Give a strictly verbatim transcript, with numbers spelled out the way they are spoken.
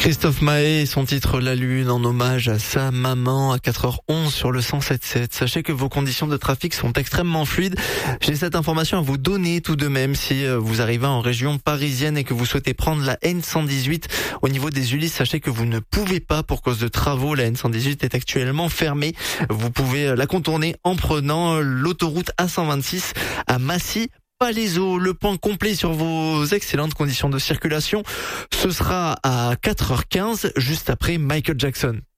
Christophe Maé et son titre La Lune en hommage à sa maman à quatre heures onze sur le cent sept virgule sept. Sachez que vos conditions de trafic sont extrêmement fluides. J'ai cette information à vous donner tout de même si vous arrivez en région parisienne et que vous souhaitez prendre la N cent dix-huit au niveau des Ulysses. Sachez que vous ne pouvez pas pour cause de travaux. La N cent dix-huit est actuellement fermée. Vous pouvez la contourner en prenant l'autoroute A cent vingt-six à Massy. Palaiseau, le point complet sur vos excellentes conditions de circulation, ce sera à quatre heures quinze, juste après Michael Jackson.